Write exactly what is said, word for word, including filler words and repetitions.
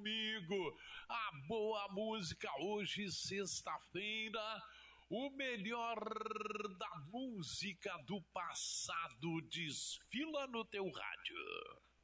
comigo. A boa música hoje, sexta-feira, o melhor da música do passado desfila no teu rádio.